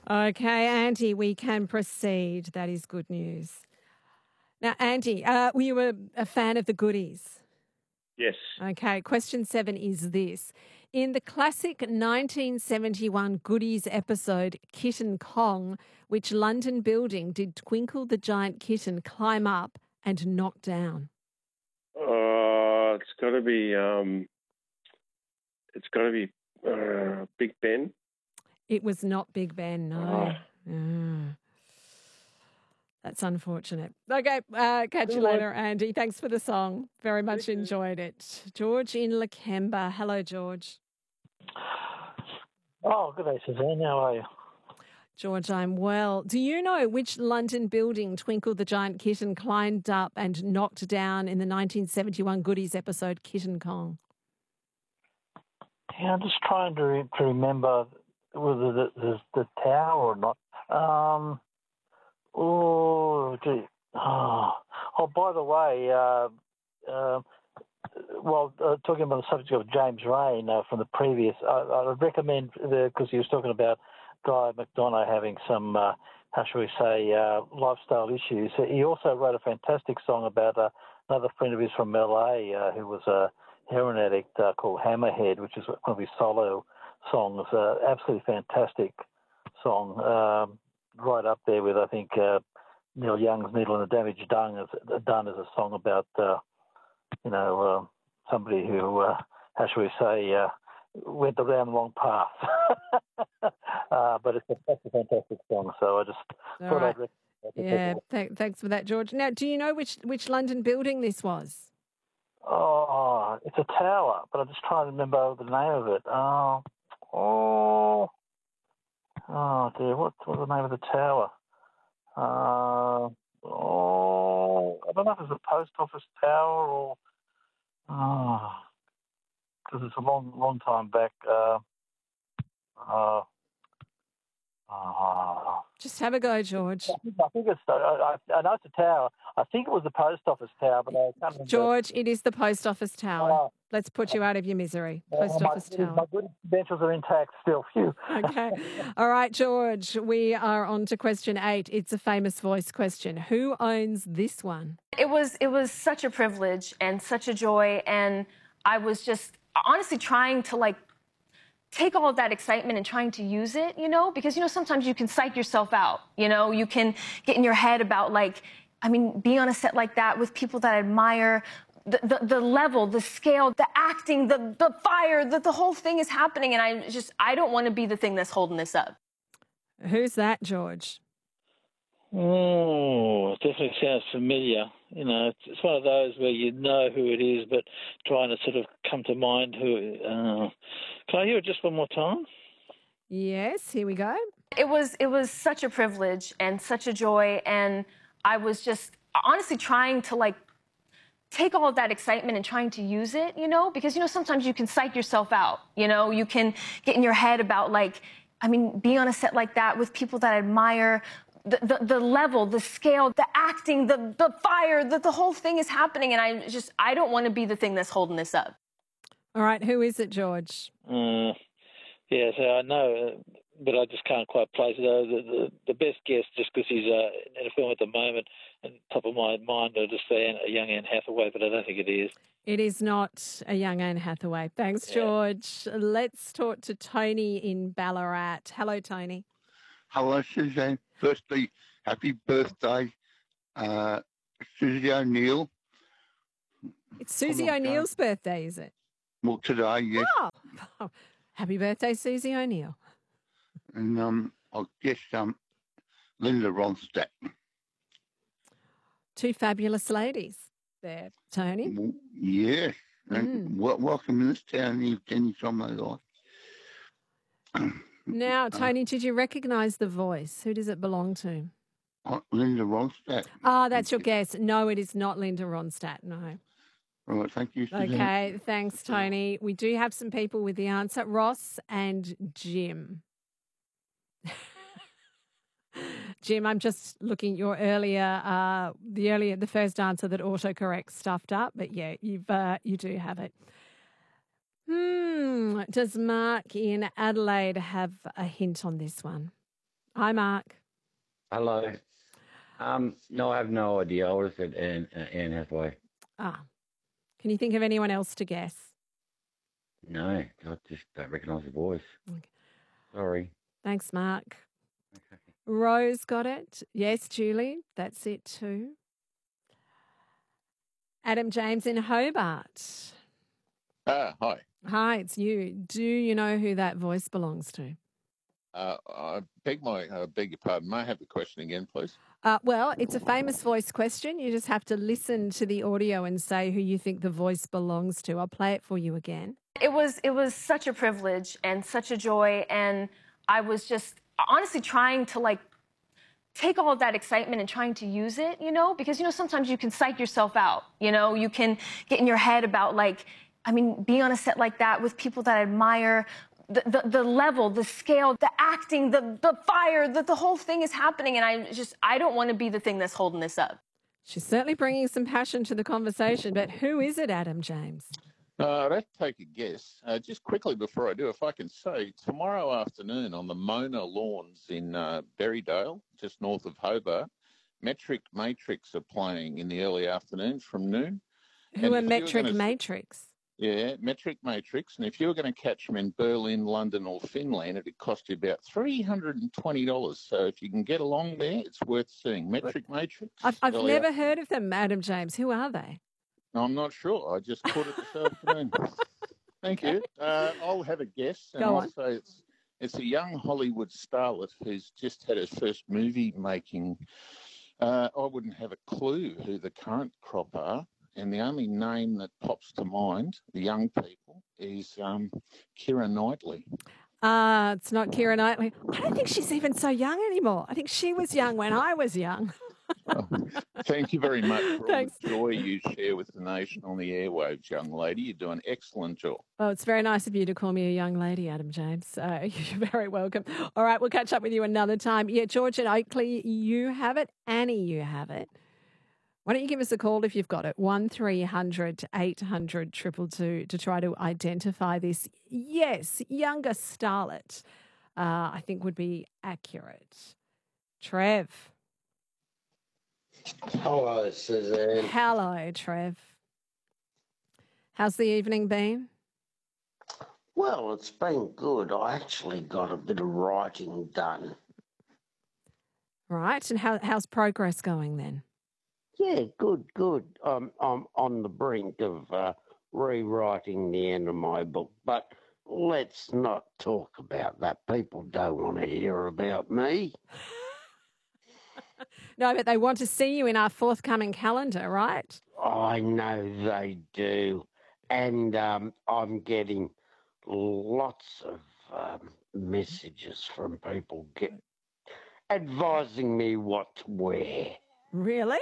Okay, Andy, we can proceed. That is good news. Now, Andy, were you a fan of the Goodies? Yes. Okay, question 7 is this. In the classic 1971 Goodies episode, Kitten Kong, which London building did Twinkle the Giant Kitten climb up and knock down? It's got to be. Big Ben. It was not Big Ben, no. Ah. That's unfortunate. Okay, catch you later, Andy. Thanks for the song. Very much enjoyed it. George in Lakemba. Hello, George. Oh, good day, Suzanne. How are you? George, I'm well. Do you know which London building Twinkle the Giant Kitten climbed up and knocked down in the 1971 Goodies episode Kitten Kong? Yeah, I'm just trying to remember whether the tower or not. Gee. Oh, by the way, talking about the subject of James Rain from the previous, I would recommend, because he was talking about Guy McDonough having some, how shall we say, lifestyle issues. He also wrote a fantastic song about another friend of his from LA who was a heroin addict called Hammerhead, which is one of his solo songs. Absolutely fantastic song, right up there with, I think, Neil Young's Needle and the Damage Done as a song about, somebody who, how shall we say, went down the wrong path. But it's a fantastic song, so I just thought I'd recommend it. Yeah, thanks for that, George. Now, do you know which London building this was? Oh, it's a tower, but I'm just trying to remember the name of it. Oh dear, what's the name of the tower? I don't know if it's a post office tower or because it's a long time back. Just have a go, George. I think it's. I know it's a tower. I think it was the post office tower, but I can't remember. George, it is the post office tower. Let's put you out of your misery. Post office tower. My good credentials are intact still. Phew. Okay. All right, George, we are on to question 8. It's a famous voice question. Who owns this one? It was such a privilege and such a joy, and I was just honestly trying to take all of that excitement and trying to use it, because, sometimes you can psych yourself out, you can get in your head about being on a set like that with people that I admire, the level, the scale, the acting, the fire, the whole thing is happening. And I don't want to be the thing that's holding this up. Who's that, George? Oh, it definitely sounds familiar. It's one of those where you know who it is, but trying to sort of come to mind who. Can I hear it just one more time? Yes, here we go. It was such a privilege and such a joy, and I was just honestly trying to take all of that excitement and trying to use it, because sometimes you can psych yourself out, you can get in your head about being on a set like that with people that I admire. The level, the scale, the acting, the fire, the whole thing is happening, and I don't want to be the thing that's holding this up. All right, who is it, George? Yeah, so I know, but I just can't quite place it. The best guess, just because he's in a film at the moment, and top of my mind, I just say a young Anne Hathaway, but I don't think it is. It is not a young Anne Hathaway. Thanks, George. Let's talk to Tony in Ballarat. Hello, Tony. Hello, Suzanne. Firstly, happy birthday, Susie O'Neill. It's Susie O'Neill's birthday, is it? Well, today, yes. Oh, happy birthday, Susie O'Neill. And I guess Linda Ronstadt. Two fabulous ladies there, Tony. Well, yes. And welcome in this town any time they like. Now, Tony, did you recognise the voice? Who does it belong to? Linda Ronstadt. Ah, that's your guess. No, it is not Linda Ronstadt, no. All right, thank you, Suzanne. Okay, thanks, Tony. We do have some people with the answer. Ross and Jim. Jim, I'm just looking at your the first answer that autocorrect stuffed up, but yeah, you do have it. Does Mark in Adelaide have a hint on this one? Hi, Mark. Hello. No, I have no idea. I would have said Anne Hathaway. Ah. Can you think of anyone else to guess? No, I just don't recognise the voice. Okay. Sorry. Thanks, Mark. Okay. Rose got it. Yes, Julie, that's it too. Adam James in Hobart. Hi. Hi, it's you. Do you know who that voice belongs to? I beg your pardon. May I have the question again, please? Well, it's a famous voice question. You just have to listen to the audio and say who you think the voice belongs to. I'll play it for you again. It was such a privilege and such a joy, and I was just honestly trying to like take all of that excitement and trying to use it, because sometimes you can psych yourself out. You can get in your head about being on a set like that with people that I admire. The level, the scale, the acting, the fire, the whole thing is happening. And I don't want to be the thing that's holding this up. She's certainly bringing some passion to the conversation, but who is it, Adam James? I'd have to take a guess. Just quickly before I do, if I can say, tomorrow afternoon on the Mona Lawns in Berrydale, just north of Hobart, Metric Matrix are playing in the early afternoon from noon. Who are Metric Matrix? Yeah, Metric Matrix. And if you were going to catch them in Berlin, London or Finland, it'd cost you about $320. So if you can get along there, it's worth seeing. Metric Matrix. I've never heard of them, Adam James. Who are they? I'm not sure. I just caught it this afternoon. Thank you. I'll have a guess. And Go I'll on. say it's a young Hollywood starlet who's just had her first movie making. I wouldn't have a clue who the current crop are. And the only name that pops to mind, the young people, is Keira Knightley. It's not Keira Knightley. I don't think she's even so young anymore. I think she was young when I was young. Thank you very much for Thanks. all the joy you share with the nation on the airwaves, young lady. You do an excellent job. Oh, it's very nice of you to call me a young lady, Adam James. You're very welcome. All right, we'll catch up with you another time. Yeah, George and Oakley, you have it. Annie, you have it. Why don't you give us a call if you've got it? 1300 800 222 to try to identify this, yes, younger starlet, I think would be accurate. Trev. Hello, Suzanne. Hello, Trev. How's the evening been? Well, it's been good. I actually got a bit of writing done. Right, and how's progress going then? Yeah, good. I'm on the brink of rewriting the end of my book, but let's not talk about that. People don't want to hear about me. No, but they want to see you in our forthcoming calendar, right? I know they do. And I'm getting lots of messages from people advising me what to wear. Really?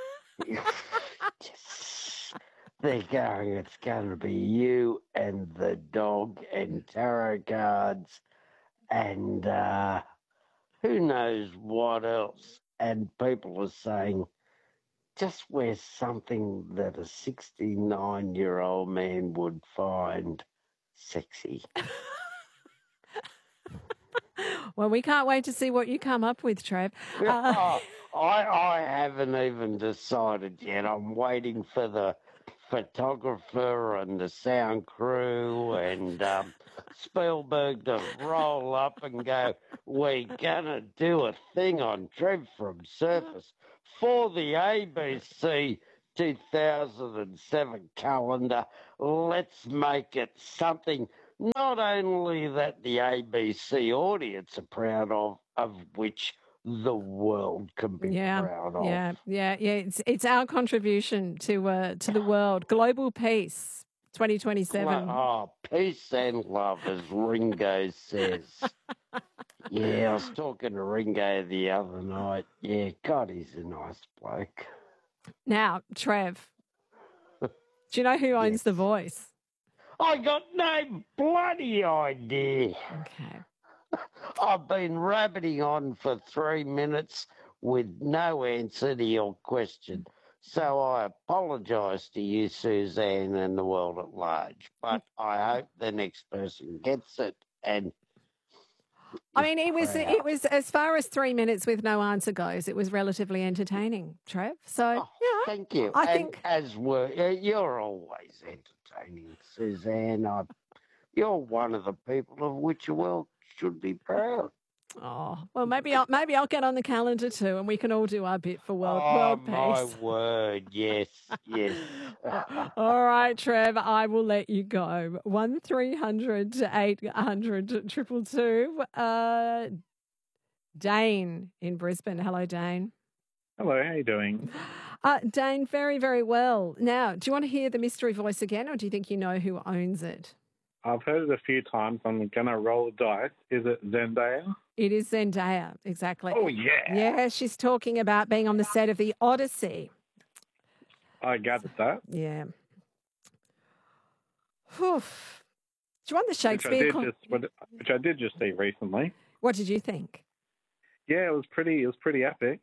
They're going, it's going to be you and the dog and tarot cards and who knows what else. And people are saying, just wear something that a 69-year-old man would find sexy. Well, we can't wait to see what you come up with, Trev. I haven't even decided yet. I'm waiting for the photographer and the sound crew and Spielberg to roll up and go, we're going to do a thing on Trev from Surface for the ABC 2007 calendar. Let's make it something not only that the ABC audience are proud of which the world can be proud of. Yeah. It's our contribution to the world. Global peace, 2027. Peace and love, as Ringo says. Yeah, I was talking to Ringo the other night. Yeah, God, he's a nice bloke. Now, Trev, do you know who owns The Voice? I got no bloody idea. Okay. I've been rabbiting on for 3 minutes with no answer to your question. So I apologise to you, Suzanne, and the world at large. But I hope the next person gets it. And I mean, it was as far as 3 minutes with no answer goes, it was relatively entertaining, Trev. So, Thank you. I and think as were you're always entertaining, Suzanne. You're one of the people of which the world should be proud. Oh, well, maybe I'll get on the calendar too, and we can all do our bit for world peace. My word, yes. All right, Trev, I will let you go. 1300 800 222. Dane in Brisbane. Hello, Dane. Hello, how you doing? Dane, very, very well. Now, do you want to hear the mystery voice again, or do you think you know who owns it? I've heard it a few times. I'm going to roll the dice. Is it Zendaya? It is Zendaya, exactly. Oh, yeah. Yeah, she's talking about being on the set of The Odyssey. I gathered that. Yeah. Whew. Do you want the Shakespeare? Which I did just see recently. What did you think? Yeah, it was pretty epic.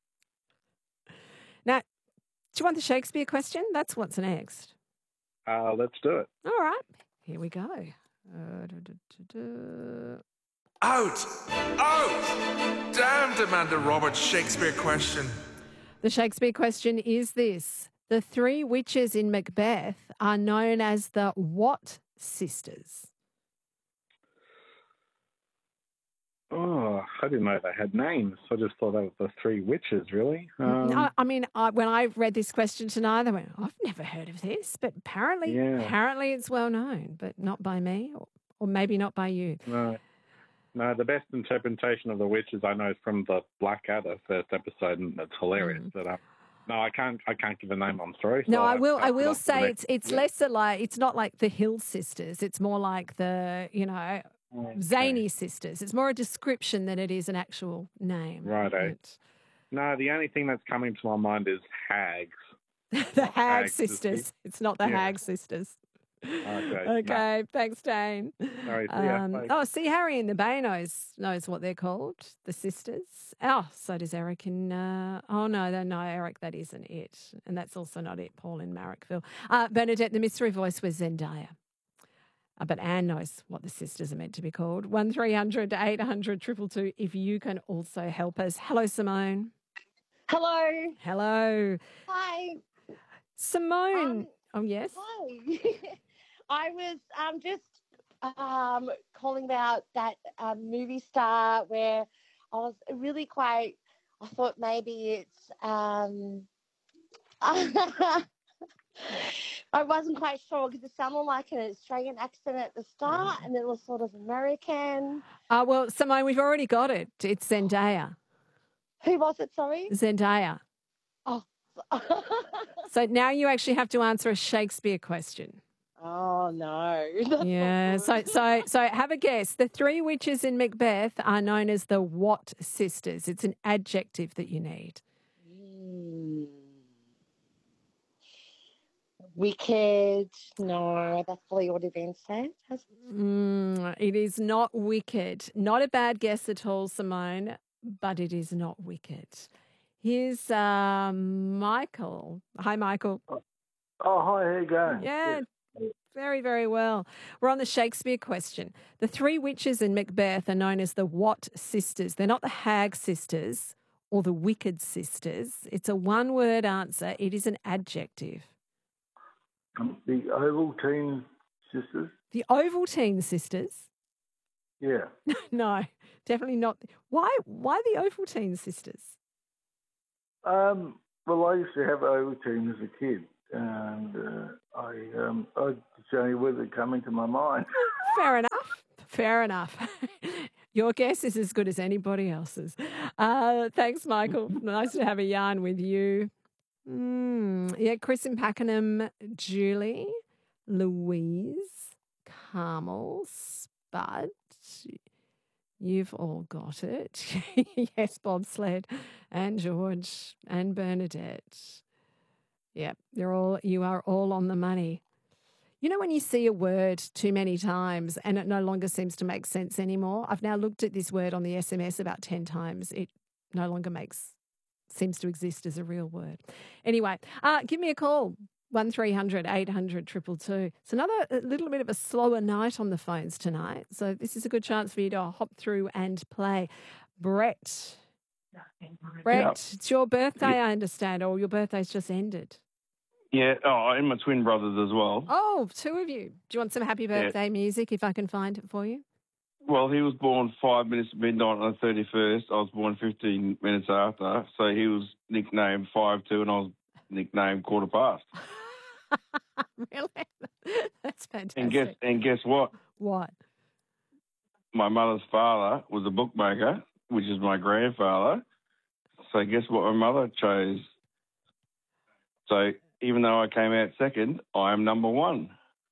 Now, do you want the Shakespeare question? That's what's next. Let's do it. All right. Here we go. Out! Damn, Amanda Roberts, Shakespeare question. The Shakespeare question is this. The three witches in Macbeth are known as the what sisters? Oh, I didn't know they had names. I just thought that was the three witches, really. No, I mean, when I read this question tonight, I went, I've never heard of this, but apparently it's well known, but not by me, or maybe not by you. No, the best interpretation of the witches I know is from the Blackadder first episode, and it's hilarious. But no, I can't give a name. I'm sorry. No, I will say it's lesser like it's not like the Hill sisters. It's more like the Zany sisters. It's more a description than it is an actual name. Right. No, the only thing that's coming to my mind is hags. The Hag sisters. It's not the Hag sisters. Okay. Thanks, Dane. Sorry, see ya. Harry in the Bay knows what they're called, the sisters. Oh, so does Eric in. Eric, that isn't it, and that's also not it. Paul in Marrickville. Bernadette, the mystery voice was Zendaya. But Anne knows what the sisters are meant to be called. 1300 800 222 if you can also help us. Hello, Simone. Hello. Hi. Simone. Yes? Hi. I was just calling about that movie star where I was really I thought maybe it's I wasn't quite sure because it sounded like an Australian accent at the start and it was sort of American. Well, Simone, we've already got it. It's Zendaya. Who was it, sorry? Zendaya. Oh. So now you actually have to answer a Shakespeare question. Oh, no. Yeah. So have a guess. The three witches in Macbeth are known as the what sisters? It's an adjective that you need. Wicked. No, that's probably would have been said. It is not wicked. Not a bad guess at all, Simone, but it is not wicked. Here's Michael. Hi, Michael. Oh, hi. How you going? Yeah, very, very well. We're on the Shakespeare question. The three witches in Macbeth are known as the what sisters? They're not the Hag sisters or the wicked sisters. It's a one-word answer. It is an adjective. The Ovaltine sisters? The Ovaltine sisters? Yeah. No, definitely not. Why the Ovaltine sisters? Well, I used to have Ovaltine as a kid, and it's the only word that came into my mind. Fair enough. Your guess is as good as anybody else's. Thanks, Michael. Nice to have a yarn with you. Yeah, Chris in Pakenham, Julie, Louise, Carmel, Spud. You've all got it. Yes, Bobsled and George and Bernadette. Yeah, you are all on the money. You know when you see a word too many times and it no longer seems to make sense anymore? I've now looked at this word on the SMS about 10 times. It no longer seems to exist as a real word. Anyway, give me a call. 1300 800 222. It's another a little bit of a slower night on the phones tonight. So this is a good chance for you to hop through and play. Brett, it's your birthday, I understand, or your birthday's just ended. Yeah, and my twin brothers as well. Oh, two of you. Do you want some happy birthday music if I can find it for you? Well, he was born 5 minutes to midnight on the 31st. I was born 15 minutes after. So he was nicknamed 5-2 and I was nicknamed quarter past. Really? That's fantastic. And guess what? What? My mother's father was a bookmaker, which is my grandfather. So guess what my mother chose? So even though I came out second, I am number one.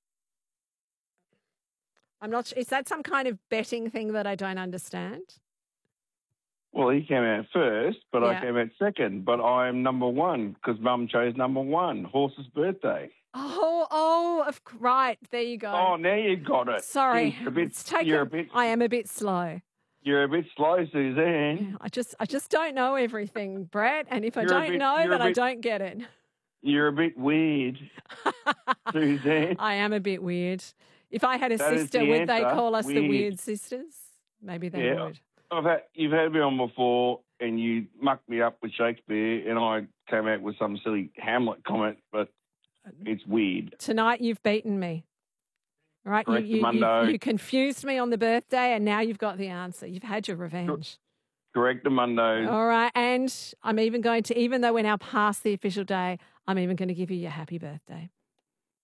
I'm not sure. Is that some kind of betting thing that I don't understand? Well, he came out first, but I came out second. But I am number one because Mum chose number one, horse's birthday. Right. There you go. Oh, now you got it. Sorry. Jeez, I am a bit slow. You're a bit slow, Suzanne. Yeah, I just don't know everything, Brett. And if I don't know, then I don't get it. You're a bit weird, Suzanne. I am a bit weird. If I had a sister, would they call us the Weird Sisters? Maybe they would. You've had me on before and you mucked me up with Shakespeare and I came out with some silly Hamlet comment, but it's weird. Tonight you've beaten me. All right, you confused me on the birthday and now you've got the answer. You've had your revenge. Correct, Mundo. All right, and I'm even going to, even though we're now past the official day, I'm even going to give you your happy birthday.